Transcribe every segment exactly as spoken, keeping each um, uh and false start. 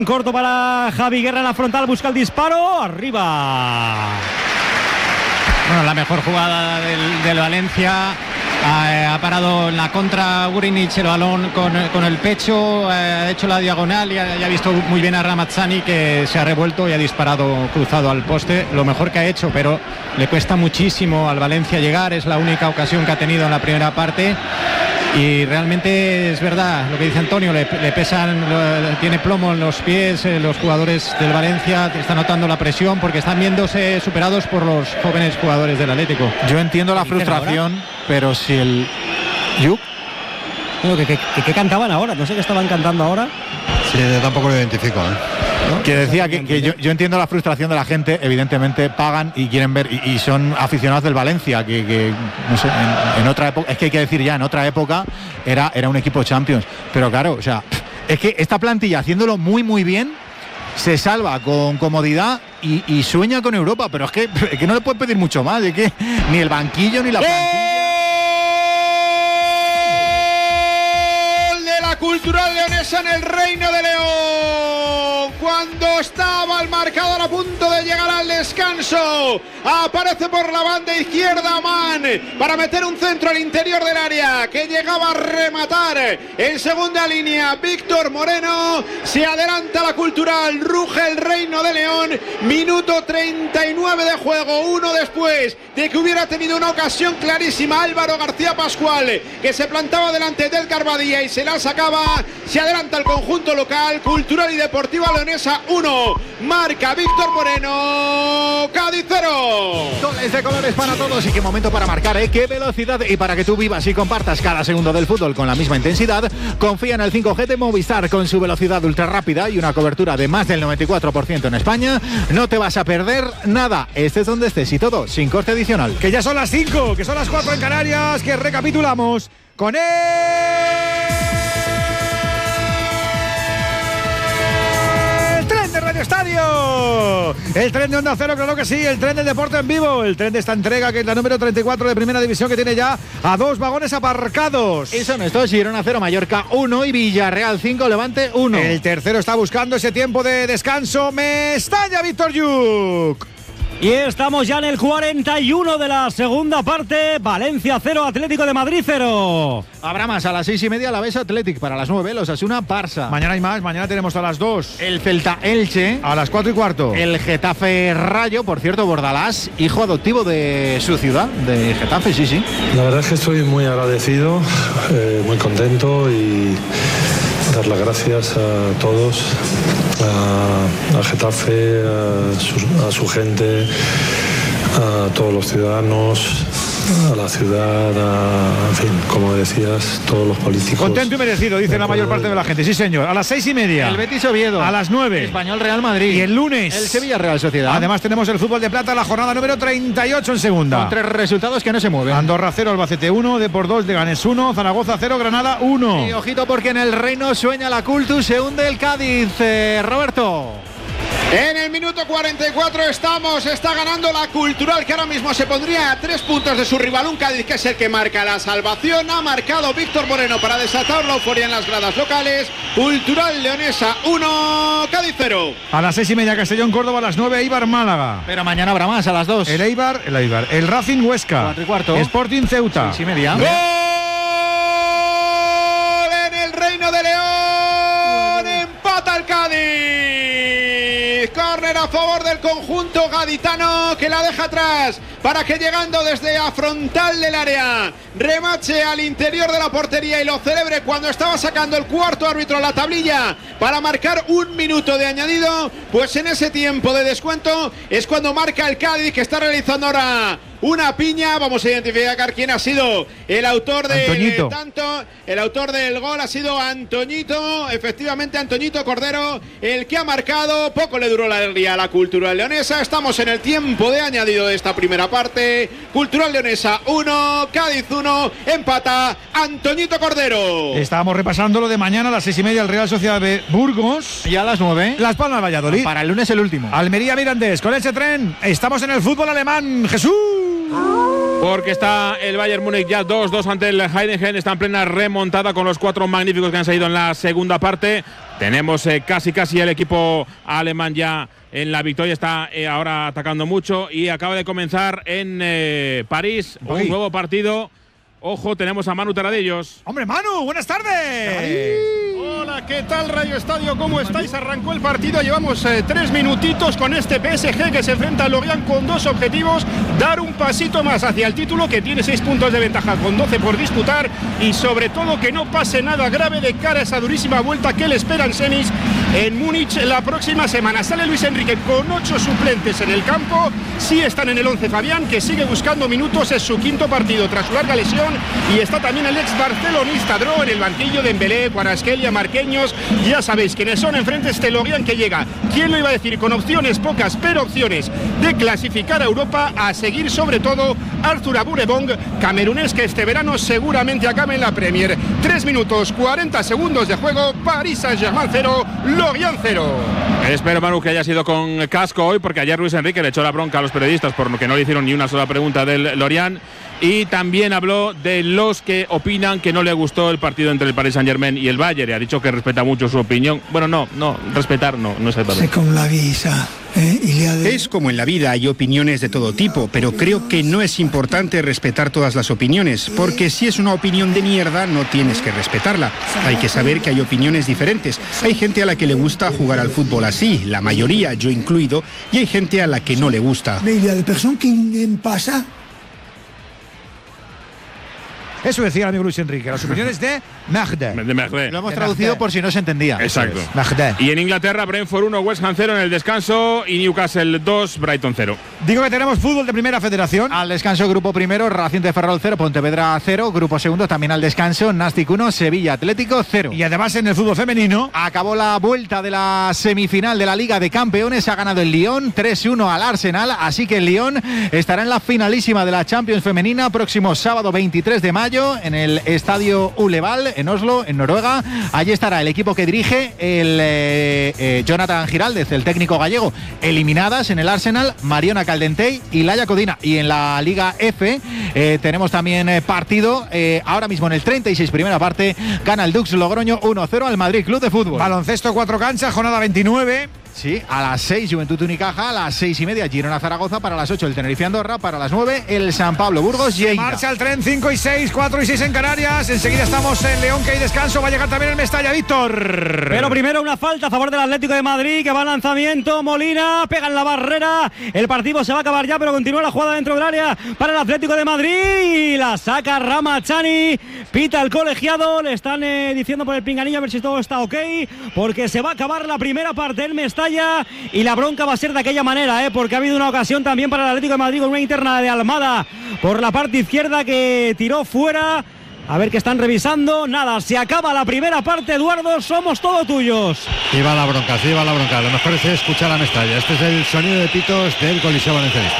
Corto para Javi Guerra en la frontal, busca el disparo, arriba. Bueno, la mejor jugada del, del Valencia. Ha, ha parado en la contra Gurinic el balón con, con el pecho, ha hecho la diagonal y ha, y ha visto muy bien a Ramazzani, que se ha revuelto y ha disparado cruzado al poste. Lo mejor que ha hecho, pero le cuesta muchísimo al Valencia llegar. Es la única ocasión que ha tenido en la primera parte. Y realmente es verdad lo que dice Antonio, le, le pesan, lo, tiene plomo en los pies, eh, los jugadores del Valencia están notando la presión porque están viéndose superados por los jóvenes jugadores del Atlético. Yo entiendo la frustración, ahora? Pero si el Yuk... Bueno, ¿qué, qué, qué cantaban ahora? No sé qué estaban cantando ahora. Sí, yo tampoco lo identifico, ¿eh? ¿No? Que decía que, que yo, yo entiendo la frustración de la gente, evidentemente pagan y quieren ver, y, y son aficionados del Valencia, que, que no sé, en, en otra época, es que hay que decir ya, en otra época era, era un equipo Champions, pero claro, o sea, es que esta plantilla haciéndolo muy muy bien, se salva con comodidad y, y sueña con Europa, pero es que, es que no le puedes pedir mucho más, es que ni el banquillo ni la plantilla. Cultural Leonesa en el Reino de León, cuando estaba el marcador a punto de llegar al descanso, aparece por la banda izquierda Amán para meter un centro al interior del área que llegaba a rematar en segunda línea. Víctor Moreno, se adelanta la Cultural, ruge el Reino de León, minuto treinta y nueve de juego, uno después de que hubiera tenido una ocasión clarísima Álvaro García Pascual, que se plantaba delante del Carbadilla y se la sacaba. Se adelanta el conjunto local. Cultural y Deportiva Leonesa uno, marca Víctor Moreno, Cádiz cero. Goles de colores para todos y qué momento para marcar, ¿eh? Qué velocidad, y para que tú vivas y compartas cada segundo del fútbol con la misma intensidad, confía en el cinco G de Movistar con su velocidad ultra rápida y una cobertura de más del noventa y cuatro por ciento en España. No te vas a perder nada, estés donde estés y todo sin coste adicional. Que ya son las cinco, que son las cuatro en Canarias, que recapitulamos con él. Radio Estadio, el tren de Onda Cero, claro que sí, el tren del deporte en vivo, el tren de esta entrega, que es la número treinta y cuatro de Primera División, que tiene ya a dos vagones aparcados. Y son estos: Girona cero, Mallorca uno y Villarreal cinco, Levante uno. El tercero está buscando ese tiempo de descanso. Mestalla, Víctor Yuk. Y estamos ya en el cuarenta y uno de la segunda parte. Valencia cero, Atlético de Madrid cero. Habrá más a las seis y media, la Bes Athletic. Para las nueve, los Asuna Barça. Mañana hay más, mañana tenemos a las dos. El Celta Elche. A las cuatro y cuarto. El Getafe Rayo, por cierto, Bordalás, hijo adoptivo de su ciudad, de Getafe, sí, sí. La verdad es que estoy muy agradecido, eh, muy contento, y dar las gracias a todos, a, a Getafe, a su, a su gente, a todos los ciudadanos, a la ciudad, a, en fin, como decías, todos los políticos. Contento y merecido, dice la mayor parte de la gente. Sí, señor. A las seis y media. El Betis Oviedo. A las nueve. Español Real Madrid. Y el lunes. El Sevilla Real Sociedad. Además tenemos el fútbol de plata, la jornada número treinta y ocho en segunda. Con tres resultados que no se mueven. Andorra cero, Albacete uno, Depor dos, Leganés uno, Zaragoza cero, Granada uno. Y ojito, porque en el Reino sueña la Cultus, se hunde el Cádiz. Eh, Roberto. En el minuto cuarenta y cuatro estamos, está ganando la Cultural, que ahora mismo se pondría a tres puntos de su rival, un Cádiz que es el que marca la salvación. Ha marcado Víctor Moreno para desatar la euforia en las gradas locales. Cultural Leonesa uno, Cádiz cero. A las seis y media Castellón Córdoba, a las nueve Eibar Málaga. Pero mañana habrá más, a las dos. El Eibar, el Eibar, el Racing Huesca. Cuatro y cuarto. Sporting Ceuta. Seis y media. ¡Gol en el Reino de León! Empata el Cádiz. Córner a favor del conjunto gaditano, que la deja atrás para que, llegando desde a frontal del área, remache al interior de la portería y lo celebre cuando estaba sacando el cuarto árbitro a la tablilla para marcar un minuto de añadido. Pues en ese tiempo de descuento es cuando marca el Cádiz, que está realizando ahora una piña. Vamos a identificar quién ha sido el autor de tanto. El autor del gol ha sido Antoñito, efectivamente Antoñito Cordero, el que ha marcado. Poco le duró la alegría a la Cultural Leonesa. Estamos en el tiempo de añadido de esta primera parte. Cultural Leonesa uno, Cádiz uno, empata Antoñito Cordero. Estábamos repasando lo de mañana a las seis y media, el Real Sociedad de Burgos. Y a las nueve, Las Palmas Valladolid. Para el lunes el último. Almería Mirandés. Con ese tren estamos en el fútbol alemán. Jesús. Porque está el Bayern Múnich ya dos dos ante el Heidenheim. Está en plena remontada con los cuatro magníficos que han salido en la segunda parte. Tenemos eh, casi casi el equipo alemán ya en la victoria. Está eh, ahora atacando mucho y acaba de comenzar en eh, París un nuevo partido. Ojo, tenemos a Manu Terradillos. ¡Hombre, Manu! ¡Buenas tardes! Hola, ¿qué tal, Radio Estadio? ¿Cómo estáis? Arrancó el partido, llevamos eh, tres minutitos con este P S G que se enfrenta a Lorient con dos objetivos: dar un pasito más hacia el título, que tiene seis puntos de ventaja con doce por disputar, y sobre todo que no pase nada grave de cara a esa durísima vuelta que le esperan semis en Múnich la próxima semana. Sale Luis Enrique con ocho suplentes en el campo. Sí están en el once Fabián, que sigue buscando minutos, es su quinto partido tras su larga lesión, y está también el ex barcelonista Dro en el banquillo, de Dembélé, Kvaratskhelia, Marqueños. Ya sabéis quiénes son enfrente, este Lorient que llega, ¿quién lo iba a decir? Con opciones pocas, pero opciones de clasificar a Europa, a seguir sobre todo Arthur Aburebong, camerunés, que este verano seguramente acabe en la Premier. tres minutos cuarenta segundos de juego, Paris Saint-Germain cero, Lorient cero. Espero, Manu, que haya sido con casco hoy, porque ayer Luis Enrique le echó la bronca a los periodistas por lo que no le hicieron ni una sola pregunta del Lorient. Y también habló de los que opinan que no le gustó el partido entre el Paris Saint-Germain y el Bayern, y ha dicho que respeta mucho su opinión. Bueno, no, no, respetar no, no es el papel. Es como en la vida, hay opiniones de todo tipo, pero creo que no es importante respetar todas las opiniones, porque si es una opinión de mierda no tienes que respetarla. Hay que saber que hay opiniones diferentes. Hay gente a la que le gusta jugar al fútbol así, la mayoría, yo incluido, y hay gente a la que no le gusta. Eso decía el amigo Luis Enrique, las opiniones de Magde. De Magde. Lo hemos traducido por si no se entendía. Exacto. Magde. Y en Inglaterra, Brentford uno, West Ham cero en el descanso, y Newcastle dos, Brighton cero. Digo que tenemos fútbol de Primera Federación. Al descanso, grupo primero, Racing de Ferrol cero, Pontevedra cero. Grupo segundo, también al descanso, Nastic uno, Sevilla Atlético cero. Y además en el fútbol femenino acabó la vuelta de la semifinal de la Liga de Campeones. Ha ganado el Lyon tres uno al Arsenal, así que el Lyon estará en la finalísima de la Champions femenina próximo sábado veintitrés de mayo en el Estadio Uleval en Oslo, en Noruega. Allí estará el equipo que dirige el eh, eh, Jonathan Giraldez, el técnico gallego. Eliminadas en el Arsenal, Mariona Caldentey y Laia Codina. Y en la Liga F eh, tenemos también eh, partido eh, ahora mismo en el treinta y seis primera parte. Gana el Dux Logroño uno cero al Madrid Club de Fútbol. Baloncesto cuatro canchas, jornada veintinueve. Sí, a las seis Juventud Unicaja, a las seis y media Girona Zaragoza, para las ocho el Tenerife Andorra, para las nueve el San Pablo Burgos y marcha el tren cinco y seis, cuatro y seis en Canarias. Enseguida estamos en León, que hay descanso. Va a llegar también el Mestalla, Víctor. Pero primero una falta a favor del Atlético de Madrid, que va al lanzamiento. Molina pega en la barrera. El partido se va a acabar ya, pero continúa la jugada dentro del área para el Atlético de Madrid. Y la saca Ramachani. Pita el colegiado. Le están eh, diciendo por el pinganillo a ver si todo está ok, porque se va a acabar la primera parte del Mestalla. Y la bronca va a ser de aquella manera, ¿eh? Porque ha habido una ocasión también para el Atlético de Madrid con una interna de Almada por la parte izquierda que tiró fuera. A ver qué están revisando. Nada, se acaba la primera parte, Eduardo, somos todos tuyos. Sí va la bronca, sí va la bronca. Lo mejor es escuchar a Mestalla. Este es el sonido de pitos del Coliseo Valencianista.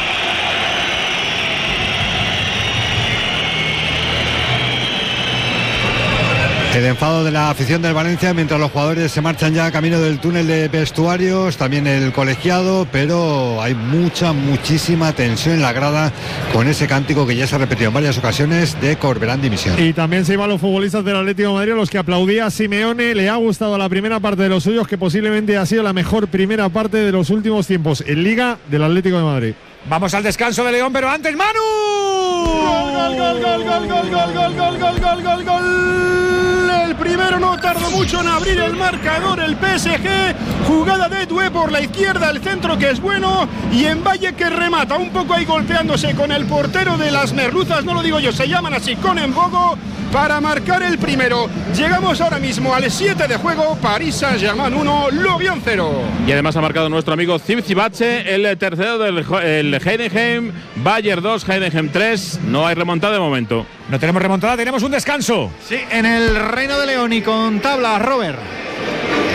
El enfado de la afición del Valencia mientras los jugadores se marchan ya camino del túnel de vestuarios, también el colegiado, pero hay mucha, muchísima tensión en la grada con ese cántico que ya se ha repetido en varias ocasiones de Corberán dimisión. Y también se iban los futbolistas del Atlético de Madrid, los que aplaudía a Simeone. Le ha gustado la primera parte de los suyos, que posiblemente ha sido la mejor primera parte de los últimos tiempos en Liga del Atlético de Madrid. Vamos al descanso de León, pero antes Manu. Gol, gol, gol, gol, gol, gol, gol, gol, gol, gol, gol, gol, gol. El primero no tardó mucho en abrir el marcador, el P S G. Jugada de Doué por la izquierda, el centro que es bueno, y en Valle que remata un poco ahí golpeándose con el portero de las Merluzas, no lo digo yo, se llaman así, con Embogo, para marcar el primero. Llegamos ahora mismo al siete de juego, Paris Saint-Germain uno, Lorient cero. Y además ha marcado nuestro amigo Zivzivache, el tercero del el Heidenheim. Bayern dos, Heidenheim tres. No hay remontada de momento. No tenemos remontada, tenemos un descanso. Sí, en el Reino de León y con tabla, Robert.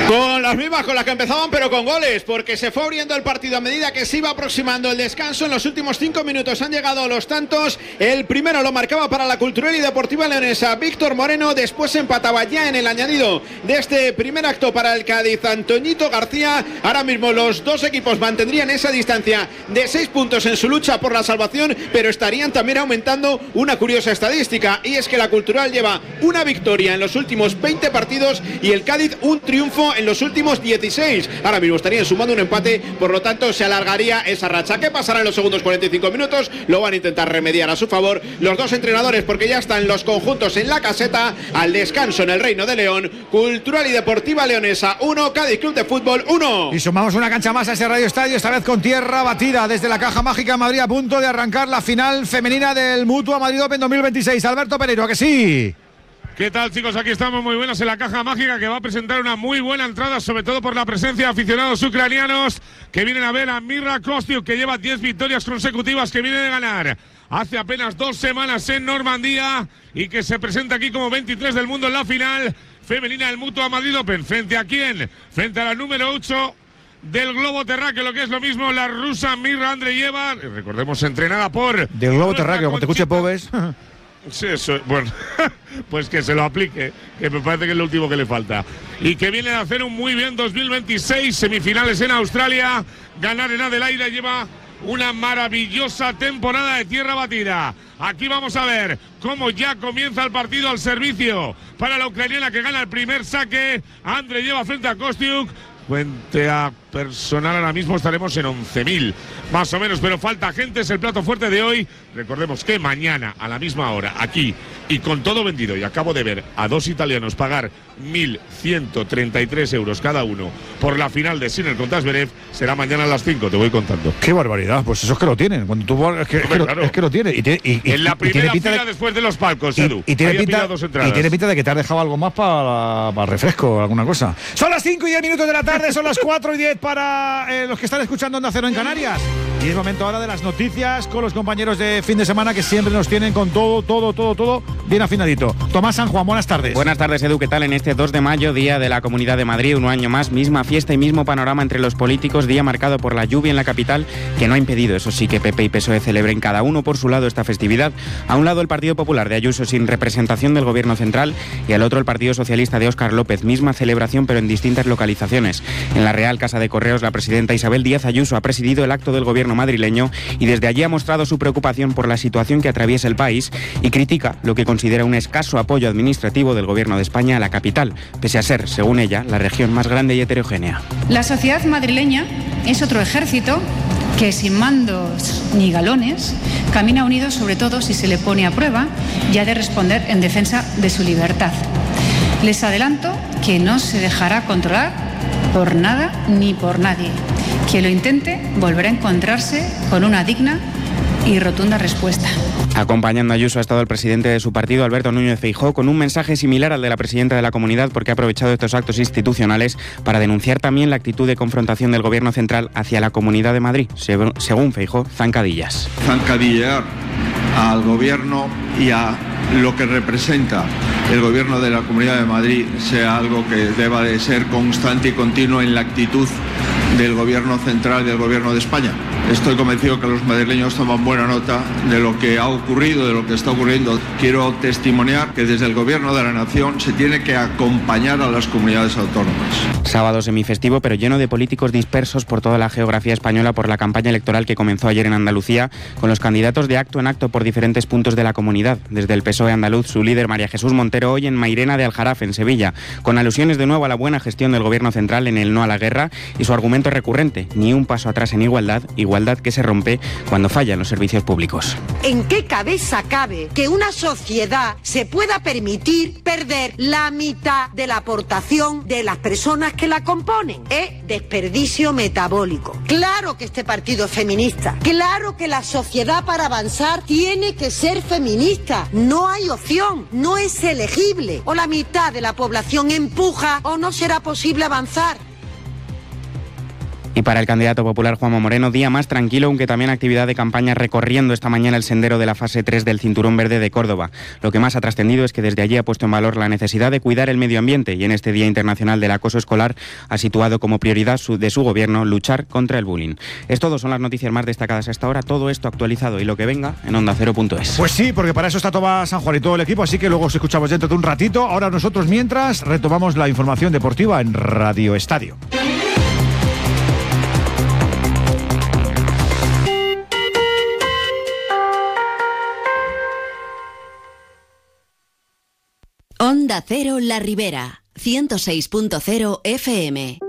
Con las mismas con las que empezaban, pero con goles, porque se fue abriendo el partido a medida que se iba aproximando el descanso. En los últimos cinco minutos han llegado los tantos. El primero lo marcaba para la Cultural y Deportiva Leonesa Víctor Moreno, después empataba ya en el añadido de este primer acto para el Cádiz Antoñito García. Ahora mismo los dos equipos mantendrían esa distancia de seis puntos en su lucha por la salvación, pero estarían también aumentando una curiosa estadística, y es que la Cultural lleva una victoria en los últimos veinte partidos y el Cádiz un triunfo en los últimos dieciséis. Ahora mismo estarían sumando un empate, por lo tanto se alargaría esa racha. ¿Qué pasará en los segundos cuarenta y cinco minutos? Lo van a intentar remediar a su favor los dos entrenadores, porque ya están los conjuntos en la caseta al descanso en el Reino de León. Cultural y Deportiva Leonesa uno, Cádiz Club de Fútbol uno. Y sumamos una cancha más a ese Radio Estadio, esta vez con tierra batida desde la Caja Mágica Madrid, a punto de arrancar la final femenina del Mutua Madrid Open dos mil veintiséis. Alberto Pereiro, ¿a que sí? ¿Qué tal, chicos? Aquí estamos muy buenos en la Caja Mágica, que va a presentar una muy buena entrada, sobre todo por la presencia de aficionados ucranianos que vienen a ver a Mirra Kostiuk, que lleva diez victorias consecutivas, que viene de ganar hace apenas dos semanas en Normandía y que se presenta aquí como veintitrés del mundo en la final femenina del Mutua Madrid Open. ¿Frente a quién? Frente a la número ocho del globo terráqueo, lo que es lo mismo, la rusa Mirra Andreyeva, recordemos entrenada por... Del globo terráqueo, como te escuche Pobes. Sí, eso, bueno, pues que se lo aplique, que me parece que es lo último que le falta. Y que viene a hacer un muy bien dos mil veintiséis, semifinales en Australia, ganar en Adelaida, lleva una maravillosa temporada de tierra batida. Aquí vamos a ver cómo ya comienza el partido al servicio para la ucraniana, que gana el primer saque. André lleva frente a Kostiuk. Cuente a personal, ahora mismo estaremos en once mil, más o menos, pero falta gente, es el plato fuerte de hoy. Recordemos que mañana, a la misma hora, aquí, y con todo vendido, y acabo de ver a dos italianos pagar mil ciento treinta y tres euros cada uno por la final de Sinner contra Zverev, será mañana a las cinco, te voy contando. ¡Qué barbaridad! Pues eso es que lo tienen. Cuando tú, es, que, Hombre, es, que, claro. lo, es que lo tienen. Y tiene, y, y, en la primera fila de, después de los palcos, Edu. Y, y, tiene pinta, y tiene pinta de que te has dejado algo más para, para refresco o alguna cosa. Son las cinco y diez minutos de la tarde, son las cuatro y diez para eh, los que están escuchando Onda Cero en Canarias. Y es momento ahora de las noticias con los compañeros de fin de semana, que siempre nos tienen con todo, todo, todo, todo bien afinadito. Tomás San Juan, buenas tardes. Buenas tardes, Edu. ¿Qué tal? En este dos de mayo, día de la Comunidad de Madrid, un año más, misma fiesta y mismo panorama entre los políticos, día marcado por la lluvia en la capital, que no ha impedido, eso sí, que P P y P S O E celebren cada uno por su lado esta festividad. A un lado el Partido Popular de Ayuso sin representación del Gobierno central, y al otro el Partido Socialista de Óscar López, misma celebración pero en distintas localizaciones. En la Real Casa de Correos, la presidenta Isabel Díaz Ayuso ha presidido el acto del Gobierno madrileño y desde allí ha mostrado su preocupación por la situación que atraviesa el país y critica lo que considera un escaso apoyo administrativo del Gobierno de España a la capital, pese a ser, según ella, la región más grande y heterogénea. La sociedad madrileña es otro ejército que, sin mandos ni galones, camina unido, sobre todo si se le pone a prueba y ha de responder en defensa de su libertad. Les adelanto que no se dejará controlar por nada ni por nadie. Quien lo intente volverá a encontrarse con una digna y rotunda respuesta. Acompañando a Ayuso ha estado el presidente de su partido, Alberto Núñez Feijóo, con un mensaje similar al de la presidenta de la Comunidad, porque ha aprovechado estos actos institucionales para denunciar también la actitud de confrontación del Gobierno central hacia la Comunidad de Madrid. Según Feijóo, zancadillas. Zancadillear al Gobierno y a lo que representa el Gobierno de la Comunidad de Madrid sea algo que deba de ser constante y continuo en la actitud del Gobierno central y del Gobierno de España. Estoy convencido que los madrileños toman buena nota de lo que ha ocurrido, de lo que está ocurriendo. Quiero testimoniar que desde el Gobierno de la Nación se tiene que acompañar a las comunidades autónomas. Sábado semifestivo, pero lleno de políticos dispersos por toda la geografía española por la campaña electoral que comenzó ayer en Andalucía, con los candidatos de acto en acto por diferentes puntos de la comunidad. Desde el P S O E andaluz, su líder María Jesús Montero hoy en Mairena de Aljarafe, en Sevilla, con alusiones de nuevo a la buena gestión del Gobierno central en el no a la guerra, y su argumento recurrente: ni un paso atrás en igualdad, igualdad que se rompe cuando fallan los servicios públicos. ¿En qué cabeza cabe que una sociedad se pueda permitir perder la mitad de la aportación de las personas que la componen? Es desperdicio metabólico. Claro que este partido es feminista, claro que la sociedad para avanzar tiene que ser feminista. No hay opción, no es elegible. O la mitad de la población empuja o no será posible avanzar. Y para el candidato popular Juanma Moreno, día más tranquilo, aunque también actividad de campaña recorriendo esta mañana el sendero de la fase tres del Cinturón Verde de Córdoba. Lo que más ha trascendido es que desde allí ha puesto en valor la necesidad de cuidar el medio ambiente y en este Día Internacional del Acoso Escolar ha situado como prioridad de su gobierno luchar contra el bullying. Es todo, son las noticias más destacadas hasta ahora, todo esto actualizado y lo que venga en onda cero punto es. Pues sí, porque para eso está Tomás San Juan y todo el equipo, así que luego os escuchamos dentro de un ratito. Ahora nosotros mientras retomamos la información deportiva en Radio Estadio. Onda Cero La Ribera, ciento seis punto cero F M.